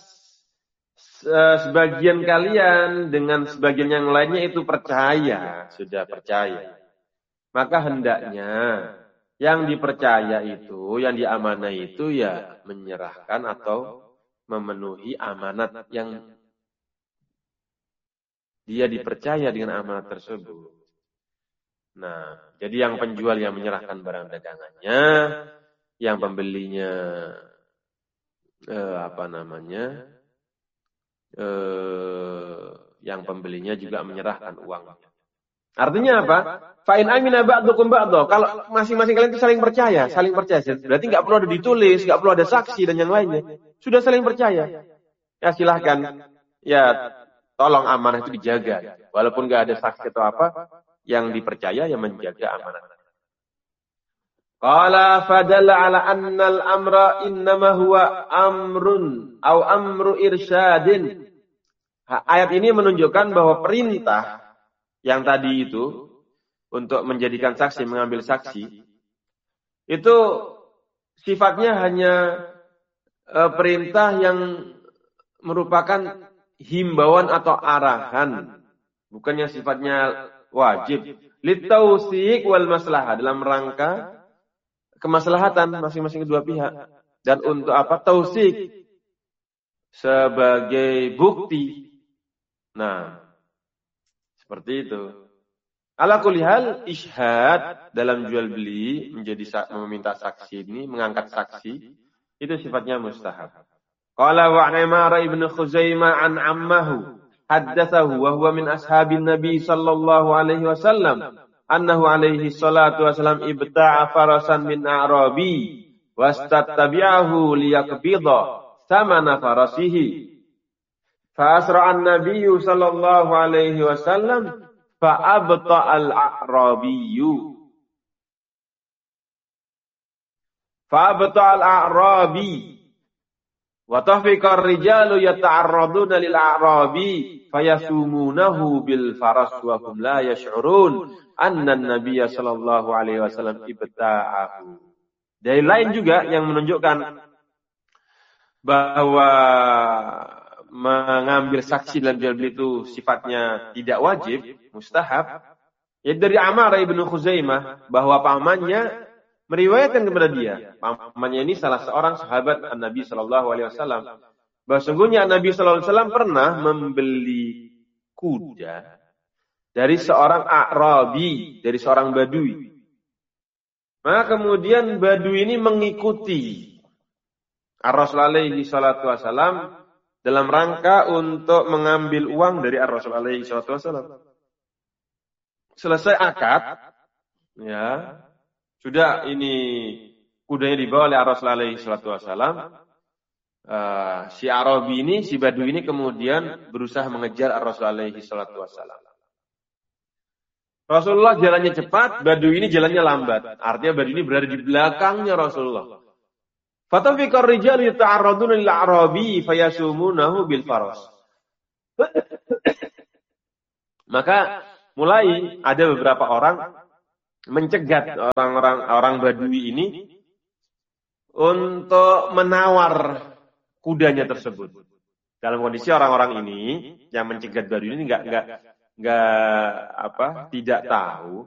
B: sebagian kalian dengan sebagian yang lainnya itu percaya, sudah percaya, maka hendaknya yang dipercaya itu, yang diamanai itu ya menyerahkan atau memenuhi amanat yang dia dipercaya dengan amanat tersebut. Nah, jadi yang penjual yang menyerahkan barang dagangannya, yang pembelinya eh, apa namanya, eh, yang pembelinya juga menyerahkan uangnya. Artinya apa? Fa'in amina ba'dukum ba'dha. Kalau masing-masing kalian itu saling percaya, saling percaya. Berarti nggak perlu ada ditulis, nggak perlu ada saksi dan yang lainnya. Sudah saling percaya. Ya silahkan. Ya tolong amanah itu dijaga. Walaupun nggak ada saksi atau apa, yang dipercaya yang menjaga amanah. Qala fadalla ala annal amra innama huwa amrun au amru irsyadin. Ayat ini menunjukkan bahwa perintah yang tadi itu untuk menjadikan saksi, mengambil saksi, itu sifatnya hanya e, perintah yang merupakan himbauan atau arahan, bukannya sifatnya wajib. Litausiq wal maslahah, dalam rangka kemaslahatan masing-masing kedua pihak, dan untuk apa? Tausiq sebagai bukti. Nah, seperti itu. Ala kulli hal, ishad dalam jual beli menjadi meminta saksi ini, mengangkat saksi, itu sifatnya mustahab. Qala wa Imar ibn Khuzaimah an ammahu haddatsahu wa huwa min ashabin Nabi sallallahu alaihi wasallam annahu alaihi salatu wasallam ibta'a farasan min a'rabi wastattabi'ahu liyaqbida thamana farasihi. Fa asra'a an-nabiy sallallahu alaihi wasallam fa abta'a al-a'rabiyyu fa abta'a al-a'rabi wa tafiqa ar-rijalu yata'arraduna lil-a'rabi fayasumunahu bil faras wa hum la yash'urun anna an-nabiy sallallahu alaihi wasallam ibta'ahu. Dari lain juga yang menunjukkan bahwa mengambil saksi dalam jual beli itu sifatnya tidak wajib, mustahab. Ya dari Amar ibn Khuzaimah bahwa pamannya meriwayatkan kepada dia. Pamannya ini salah seorang sahabat Nabi sallallahu alaihi wasallam. Bahwa sungguhnya Nabi sallallahu alaihi wasallam pernah membeli kuda dari seorang A'rabi, dari seorang Badui. Maka kemudian Badui ini mengikuti Ar-Rasul alaihi salatu wassalam dalam rangka untuk mengambil uang dari Ar-Rasul alaihi salatu wassalam. Selesai akad, ya, sudah ini kudanya dibawa oleh Ar-Rasul alaihi salatu wassalam. Uh, si Arabi ini, si Badui ini kemudian berusaha mengejar Ar-Rasul alaihi salatu wassalam. Rasulullah jalannya cepat, Badui ini jalannya lambat. Artinya Badui ini berada di belakangnya Rasulullah. Fatafiqar rijal yata'arraduna lil Arabi fayasumunahu bil faras. Maka mulai ada beberapa orang mencegat orang-orang orang Badui ini untuk menawar kudanya tersebut. Dalam kondisi orang-orang ini yang mencegat Badui ini enggak enggak enggak apa tidak tahu